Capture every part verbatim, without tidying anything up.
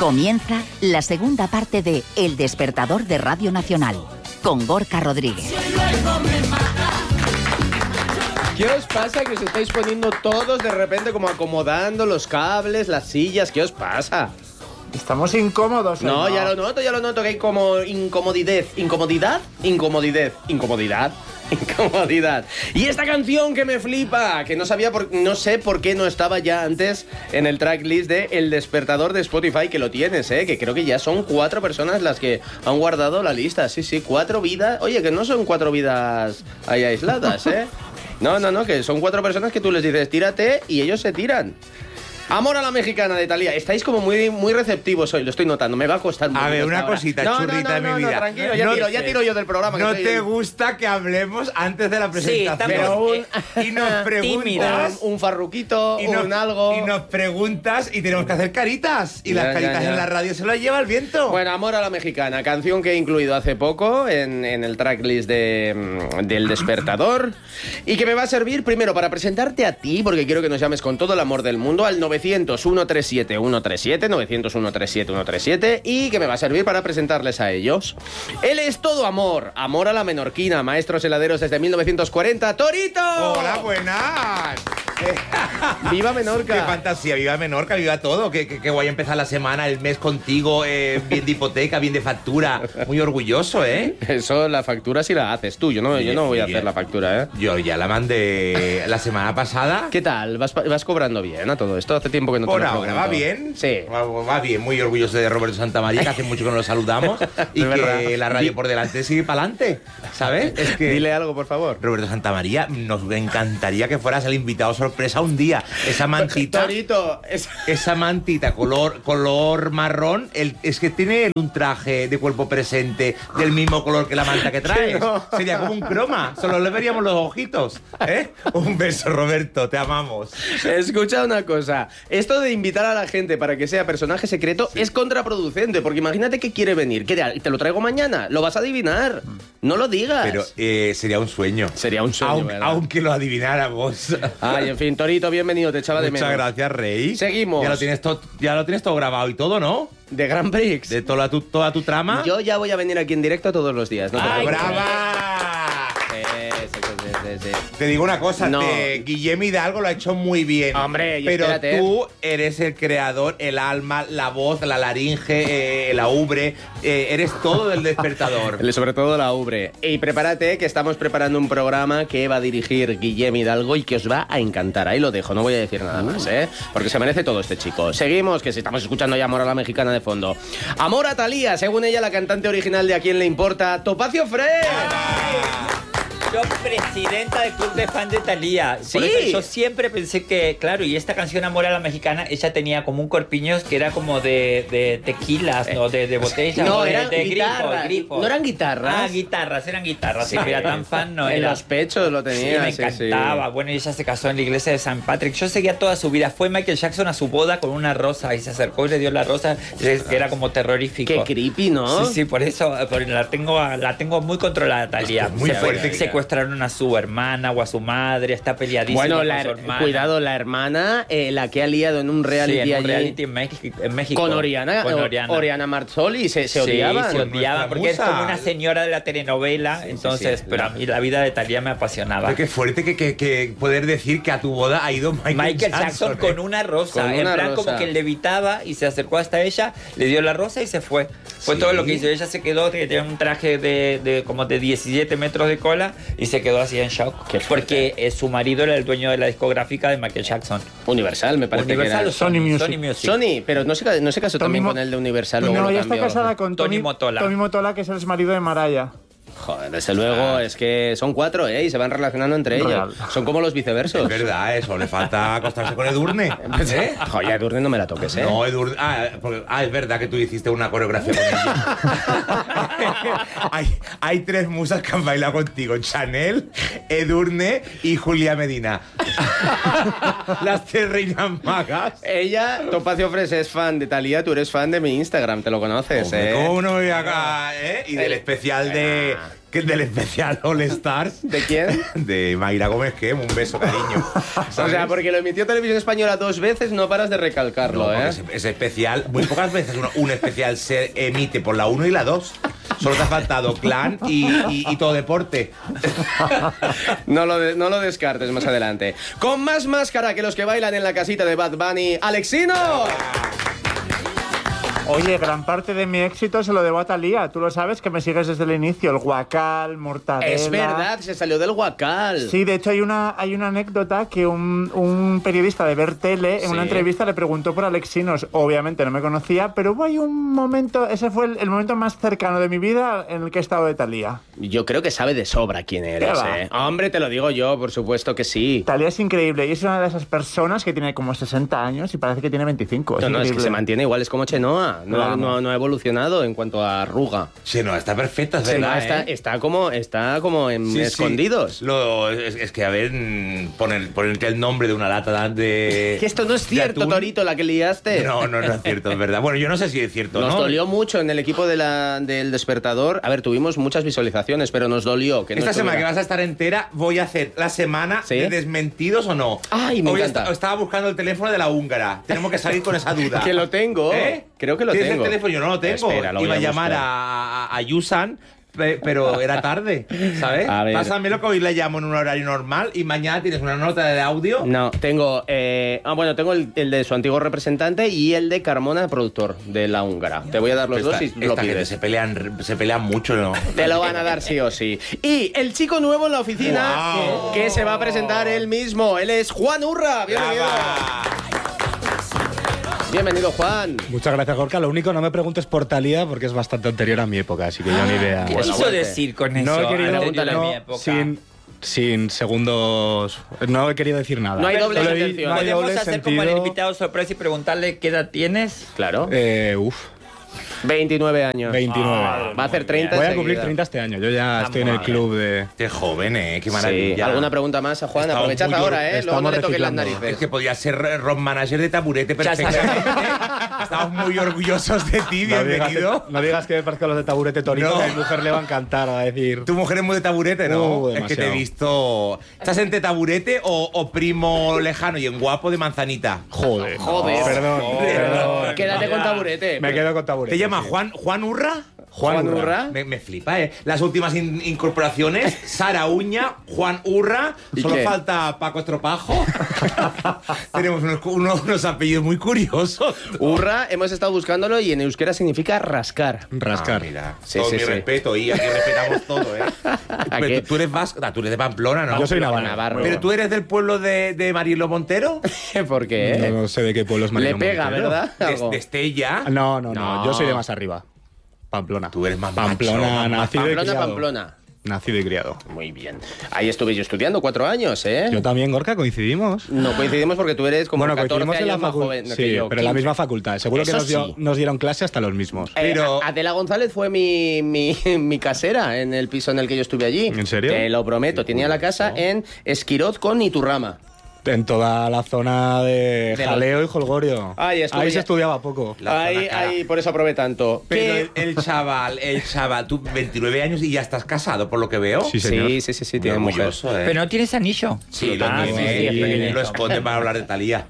Comienza la segunda parte de El Despertador de Radio Nacional, con Gorka Rodríguez. ¿Qué os pasa que os estáis poniendo todos de repente como acomodando los cables, las sillas? ¿Qué os pasa? Estamos incómodos. No, no, ya lo noto, ya lo noto, que hay como incomodidad. ¿Incomodidad? Incomodidad. Incomodidad. Incomodidad. Y esta canción que me flipa, que no sabía por, no sé por qué no estaba ya antes en el tracklist de El Despertador de Spotify, que lo tienes, ¿eh? Que creo que ya son cuatro personas las que han guardado la lista. Sí, sí, cuatro vidas. Oye, que no son cuatro vidas ahí aisladas, ¿eh? No, no, no, que son cuatro personas que tú les dices tírate y ellos se tiran. Amor a la mexicana de Thalía. Estáis como muy, muy receptivos hoy, lo estoy notando. Me va a costar mucho. A ver, una ahora. cosita, no, churrita no, no, de mi no, vida. No, tranquilo, ya, no tiro, ya tiro yo del programa. No que te estoy... gusta que hablemos antes de la presentación. Sí, pero un, y nos preguntas... Un, un farruquito, y nos, un algo... Y nos preguntas y tenemos que hacer caritas. Y Ya, las caritas ya, ya. en la radio se las lleva el viento. Bueno, Amor a la mexicana, canción que he incluido hace poco en, en el tracklist de, del Despertador y que me va a servir primero para presentarte a ti, porque quiero que nos llames con todo el amor del mundo al novecientos, ciento treinta y siete, ciento treinta y siete, novecientos, ciento treinta y siete, ciento treinta y siete y que me va a servir para presentarles a ellos. Él es todo amor, amor a la menorquina, maestros heladeros desde mil novecientos cuarenta, ¡Torito! Hola, buenas. ¡Viva Menorca! ¡Qué fantasía! ¡Viva Menorca! ¡Viva todo! ¡Qué, qué, qué guay empezar la semana, el mes contigo! Eh, bien de hipoteca, bien de factura. Muy orgulloso, ¿eh? Eso, la factura sí la haces tú. Yo no, Sí, yo no voy a sí, hacer eh. la factura, ¿eh? Yo ya la mandé la semana pasada. ¿Qué tal? ¿Vas, vas cobrando bien a todo esto? Hace tiempo que no te Por lo ahora, pregunto. ¿va bien? Sí. Va, va bien, muy orgulloso de Roberto Santamaría, que hace mucho que no lo saludamos. Y De verdad. que la radio por delante sigue para adelante, ¿sabes? Es que... Dile algo, por favor. Roberto Santamaría, nos encantaría que fueras el invitado sorpresa un día. Esa mantita... Torito, es... Esa mantita color, color marrón, el, es que tiene un traje de cuerpo presente del mismo color que la manta que traes. No. Sería como un croma, solo le veríamos los ojitos, ¿eh? Un beso, Roberto, te amamos. Escucha una cosa. Esto de invitar a la gente para que sea personaje secreto sí. es contraproducente, porque imagínate que quiere venir. ¿Qué te, te lo traigo mañana? Lo vas a adivinar. No lo digas. Pero eh, sería un sueño. Sería un sueño, Aunque, ¿verdad? aunque lo adivináramos. Ay, en fin, Torito, bienvenido, te echaba de menos. Muchas gracias, Rey. Seguimos. Ya lo tienes todo, ya lo tienes todo grabado y todo, ¿no? De Grand Prix. De toda tu, toda tu trama. Yo ya voy a venir aquí en directo todos los días. ¿No te ¡Ay, preocupes? brava! Sí, sí, sí, sí, sí. Te digo una cosa, No. te, Guillem Hidalgo lo ha hecho muy bien. Hombre, y pero espérate. tú eres el creador, el alma, la voz, la laringe, eh, la ubre, eh, eres todo del Despertador. Sobre todo la ubre. Y prepárate que estamos preparando un programa que va a dirigir Guillem Hidalgo y que os va a encantar. Ahí lo dejo, no voy a decir nada más, ¿eh? Porque se merece todo este chico. Seguimos, que si estamos escuchando ya Amor a la mexicana de fondo. Amor a Thalía, según ella la cantante original de A Quién le importa, Topacio Fresh. Yo, presidenta del club de fan de Thalía. Sí. Por eso yo siempre pensé que, claro, y esta canción Amor a la Mexicana, ella tenía como un corpiño que era como de, de tequilas, ¿no? De, de botellas. No, de, eran de guitarras. grifos, grifos. ¿No eran guitarras? Ah, guitarras, eran guitarras. Sí, era tan fan, no En era. los pechos lo Sí, tenía. me sí, encantaba. sí. Bueno, y ella se casó en la iglesia de San Patrick. Yo seguía toda su vida. Fue Michael Jackson a su boda con una rosa y se acercó y le dio la rosa, que era como terrorífico. Qué creepy, ¿no? Sí, sí, por eso por- la tengo, la tengo muy controlada, Thalía. Muy Se- fuerte. Secuestraron a su hermana o a su madre, está peleadísima Bueno, con la, su hermana. cuidado, la hermana, eh, la que ha liado en un reality, Sí, en un allí reality en México, en México. con Oriana, Con o- Oriana. Oriana Marzoli, se, se Sí, odiaban. se odiaban, Nuestra porque es musa. como una señora de la telenovela, Sí, sí, entonces, sí. pero a mí la vida de Thalía me apasionaba. Pero qué fuerte que, que, que poder decir que a tu boda ha ido Michael, Michael Jackson, Jackson, con ¿eh? una rosa, Con en una plan rosa. como que levitaba y se acercó hasta ella, le dio la rosa y se fue. Fue Sí. todo lo que hizo. Ella se quedó, que tenía un traje de, de como de diecisiete metros de cola y se quedó así en shock. Qué fuerte. Porque eh, su marido era el dueño de la discográfica de Michael Jackson. Universal, me parece Universal que o era. Sony, Sony Music. Sony Music. Sony, pero no se, ca- no se casó Tommy también Mo- con el de Universal, luego No, lo ella está cambió. casada con Tony Tony, Motola. Tony Motola, que es el exmarido de Mariah. Joder, desde luego, es que son cuatro, ¿eh? Y se van relacionando entre ellos. Real. Son como los viceversos. Es verdad, eso, le falta acostarse con Edurne. ¿Eh? Joder, Edurne no me la toques, ¿eh? No, Edurne. Ah, porque- ah, es verdad que tú hiciste una coreografía con ella. hay, hay tres musas que han bailado contigo: Chanel, Edurne y Julia Medina. Las tres reinas magas. Ella, Topacio Fresh, es fan de Thalía, tú eres fan de mi Instagram, te lo conoces, Hombre, ¿eh? ¿cómo no me voy acá, eh? Y del especial de, Que del especial All Stars. ¿De quién? De Mayra Gómez, que un beso, cariño. O sea, porque lo emitió Televisión Española dos veces, no paras de recalcarlo, No, ¿eh? ese, ese especial, muy pocas veces uno- un especial se emite por la uno y la dos. Solo te ha faltado Clan y, y, y Todo Deporte. No lo, de- no lo descartes más adelante. Con más máscara que los que bailan en la casita de Bad Bunny, ¡Alexino! Oye, gran parte de mi éxito se lo debo a Thalía. Tú lo sabes, que me sigues desde el inicio. El guacal, mortadela... Es verdad, se salió del guacal. Sí, de hecho hay una, hay una anécdota que un, un periodista de Ver Tele en Sí. una entrevista le preguntó por Alexinos. Obviamente no me conocía, pero hubo ahí un momento, ese fue el, el momento más cercano de mi vida en el que he estado de Thalía. Yo creo que sabe de sobra quién eres, ¿Qué va? ¿eh? Hombre, te lo digo yo, por supuesto que sí. Thalía es increíble y es una de esas personas que tiene como sesenta años y parece que tiene veinticinco. No, no, es que increíble. se mantiene igual, es como Chenoa. No, Vamos. no, no ha evolucionado en cuanto a arruga. Sí, no, está perfecta, es Chenoa verdad, está, ¿eh? está como, está como en Sí, sí. escondidos. Lo, es, es que, a ver, mm, poner, ponerte el nombre de una lata de... Que esto no es de cierto, atún. Torito, la que liaste. No, no, no es cierto, es verdad. Bueno, yo no sé si es cierto, Nos ¿no? dolió mucho en el equipo de la, del Despertador. A ver, tuvimos muchas visualizaciones, pero nos dolió. Que no Esta semana que estuviera- vas a estar entera, voy a hacer la semana ¿Sí? de desmentidos o no. Ay, me Hoy encanta. esta- estaba buscando el teléfono de la húngara. Tenemos que salir con esa duda. Que lo tengo. ¿Eh? Creo que lo ¿Tienes tengo. el teléfono? Yo no lo tengo. Espera, lo voy Iba a a llamar buscar. a, a, a Yusan, pe- pero era tarde, ¿sabes? A ver. Pásamelo que hoy le llamo en un horario normal y mañana tienes una nota de audio. No, tengo. eh, ah, bueno, tengo el, el de su antiguo representante y el de Carmona, productor de la húngara. Te voy a dar los Esta, dos y esta lo gente pides. se pelean, se pelean mucho, ¿no? Te lo van a dar sí o sí. Y el chico nuevo en la oficina Wow. que, que se va a presentar él mismo. Él es Juan Urra. Bienvenido. Brava. Bienvenido, Juan. Muchas gracias, Gorka. Lo único, no me preguntes por Thalía porque es bastante anterior a mi época, así que yo ni idea. ¿Qué Pues quiso aguante. decir con eso? No he querido, Pregúntale Anterior a no, mi época. sin, sin segundos. No he querido decir nada. No hay doble Solo he di- intención. no hay ¿Podemos doble hacer como el sentido. invitado sorpresa y preguntarle qué edad tienes? Claro. Eh, uf, veintinueve años. veintinueve. Va a hacer treinta. Voy a enseguida. cumplir treinta este año. Yo ya Ah, estoy en el muy club de. Qué joven, ¿eh? Qué Sí. maravilla. ¿Alguna pregunta más a Juan? Estamos Aprovechad muy ahora, or- ¿eh? Luego estamos no le toquen las reciclando. Es narices. que podía ser rock manager de taburete Ya sabes. perfectamente. Estamos muy orgullosos de ti, No digas, bienvenido. no digas que me parezco a los de Taburete Torito, No. que a mi mujer le va a encantar a decir. Tu mujer es muy de taburete, ¿no? Uh, es que te he demasiado. visto... ¿Estás entre taburete o, o primo lejano y en guapo de manzanita? Joder. Joder. No, perdón. Joder. perdón. Quédate con taburete. Me quedo con Taburete. ¿Te llama sí. Juan, Juan Urra? Juan Urra. Me, me flipa, ¿eh? Las últimas in- incorporaciones, Sara Uña, Juan Urra, ¿Y solo qué? falta Paco Estropajo. Tenemos unos, unos- unos apellidos muy curiosos. Urra, hemos estado buscándolo y en euskera significa rascar. Rascar. Ah, mira, Sí, todo sí, mi sí. respeto y aquí respetamos todo, ¿eh? Pero qué? tú, tú eres vasco, ah, tú eres de Pamplona, ¿no? Yo soy Navarro. navarro. Navarro. Pero tú eres del pueblo de, de Marilo Montero, ¿Por qué? No, no sé de qué pueblo es Le Marino pega, Montero. ¿verdad? de, Algo. de Estella. No, no, no, No. Yo soy de más arriba. Pamplona. Tú eres más macho, Pamplona, más nacido y Pamplona, criado. Pamplona. Nacido y criado. Muy bien. Ahí estuve yo estudiando cuatro años, ¿eh? Yo también, Gorka, coincidimos. No coincidimos porque tú eres como bueno, catorce coincidimos en la años más facultad. joven que Sí, yo, pero en la quince. misma facultad. Seguro Eso que nos, dio- sí. nos dieron clase hasta los mismos. Eh, Pero- a- Adela González fue mi, mi, mi casera en el piso en el que yo estuve allí. ¿En serio? Te lo prometo. Tenía la casa en Esquiroz con Iturrama. En toda la zona de, De Jaleo y Holgorio. Ahí estuve Ahí ya. se estudiaba poco. La Ahí, zona cara. ahí, por eso aprobé tanto. Pero ¿Qué? el, el chaval, el chaval, tú veintinueve años y ya estás casado, por lo que veo. Sí, señor. Sí, sí, sí, sí, Muy tiene mujer. orgulloso, ¿eh? Pero no tienes anillo. Sí, lo Ah, tiene. sí, sí, es y pequeñito. lo esconde para hablar de Thalía.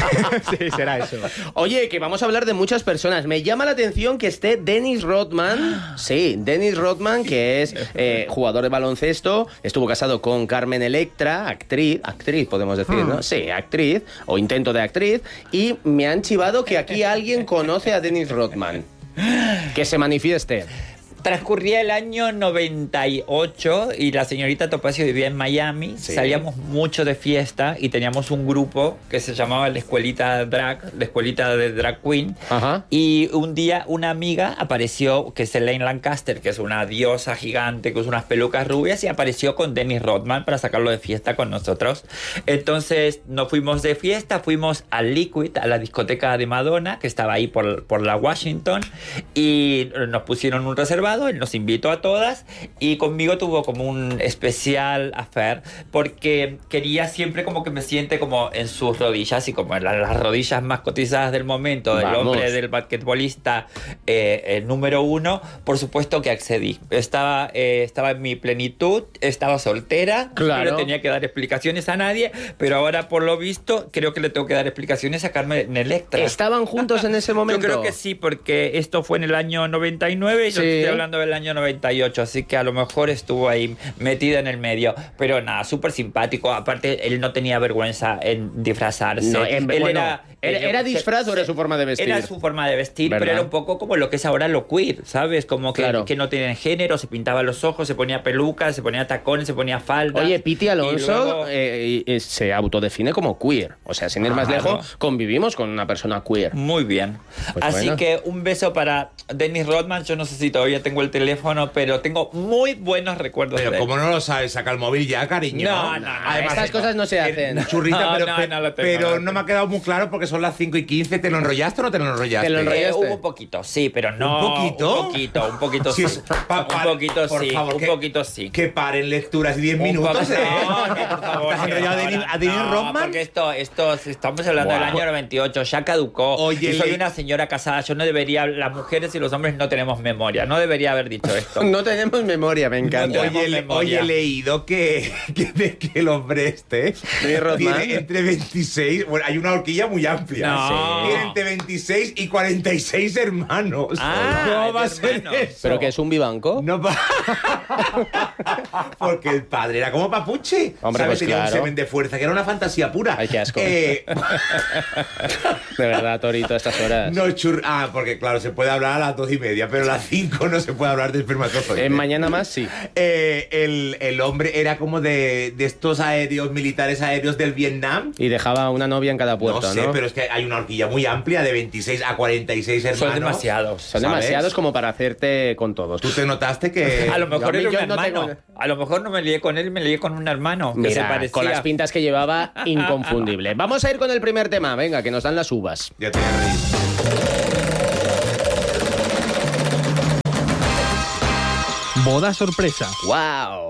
Sí, será eso. Oye, que vamos a hablar de muchas personas. Me llama la atención que esté Dennis Rodman. Sí, Dennis Rodman, que es eh, jugador de baloncesto. Estuvo casado con Carmen Electra, actriz. Actriz, podemos decir, ¿no? Sí, actriz. O intento de actriz. Y me han chivado que aquí alguien conoce a Dennis Rodman. Que se manifieste. Transcurría el año noventa y ocho y la señorita Topacio vivía en Miami. Sí. Salíamos mucho de fiesta y teníamos un grupo que se llamaba la Escuelita Drag, la Escuelita de Drag Queen. Ajá. Y un día una amiga apareció, que es Elaine Lancaster, que es una diosa gigante, que usa unas pelucas rubias, y apareció con Dennis Rodman para sacarlo de fiesta con nosotros. Entonces nos fuimos de fiesta, fuimos al Liquid, a la discoteca de Madonna, que estaba ahí por, por la Washington, y nos pusieron un reservado. privado, él nos invitó a todas y conmigo tuvo como un especial affair porque quería siempre como que me siente como en sus rodillas y como en la, las rodillas más cotizadas del momento del Vamos. hombre, del basquetbolista eh, el número uno, por supuesto que accedí. Estaba, eh, estaba en mi plenitud, estaba soltera, Claro. no le tenía que dar explicaciones a nadie, pero ahora por lo visto creo que le tengo que dar explicaciones a Carmen Electra. ¿Estaban juntos en ese momento? Yo creo que sí, porque esto fue en el año noventa y nueve y yo Sí. estoy hablando del año noventa y ocho, así que a lo mejor estuvo ahí metida en el medio. Pero nada, súper simpático. Aparte, él no tenía vergüenza en disfrazarse. No, en- él bueno, era, ¿era- él- era disfraz o era su forma de vestir? Era su forma de vestir, ¿Verdad? pero era un poco como lo que es ahora lo queer, ¿sabes? Como que, Claro. que no tienen género, se pintaba los ojos, se ponía pelucas, se ponía tacones, se ponía faldas. Oye, Piti y Alonso luego- eh, eh, se autodefine como queer. O sea, sin ir más Claro. lejos, convivimos con una persona queer. Muy bien. Pues Así bueno. que un beso para Dennis Rodman. Yo no sé si todavía tengo el teléfono, pero tengo muy buenos recuerdos Pero de él. como no lo sabes, saca el móvil ya, cariño. No, no, Además, estas cosas no se eh, hacen. Churrita, No, pero, no, pe- no lo tengo, pero no lo no tengo. me ha quedado muy claro porque son las cinco y quince. ¿Te lo enrollaste o no te lo enrollaste? Te lo enrollaste. Eh, hubo un poquito, sí, pero no. ¿Un poquito? Un poquito, un poquito Si sí. es- pa- pa- un poquito por sí, favor, un que- poquito sí. Que paren lecturas diez Un minutos, poco- ¿eh? No, no, por favor. ¿Te has que enrollado a ahora- Dennis- a Dennis no, Rodman? porque esto, esto, estamos hablando del Guau. año noventa y ocho, ya caducó. Oye, y soy le- una señora casada, yo no debería, las mujeres y los hombres no tenemos memoria, no debería haber dicho esto. No tenemos memoria, me encanta. tenemos Oye, le- memoria. oye, he leído que, que, de- que el hombre este Dennis Rodman. tiene entre veintiséis, bueno, hay una horquilla muy amplia. No. Tiene entre veintiséis y cuarenta y seis hermanos. Ah, ¿Cómo va a de ser hermanos. eso? ¿Pero que es un vivanco? No va. Porque el padre era como Papuchi. Hombre, ¿Sabes? pues Tenía claro. un semen de fuerza, que era una fantasía pura. Ay, qué asco. Eh, De verdad, Torito, a estas horas. no chur... Ah, porque claro, se puede hablar a las dos y media, pero a las cinco no se puede hablar de espermatozoides. Eh, mañana más, sí. Eh, el, el hombre era como de, de estos aéreos, militares aéreos del Vietnam. Y dejaba una novia en cada puerta, no ¿no? sé, pero es que hay una horquilla muy amplia de veintiséis a cuarenta y seis hermanos. Son demasiados. Son ¿sabes? demasiados como para hacerte con todos. Tú te notaste que... A lo mejor yo- era un yo no hermano. tengo- A lo mejor no me lié con él, me lié con un hermano que se Mira, parecía. con las pintas que llevaba, inconfundible. Vamos a ir con el primer tema, venga, que nos dan las uvas. Ya te voy a reír. Boda sorpresa. ¡Wow!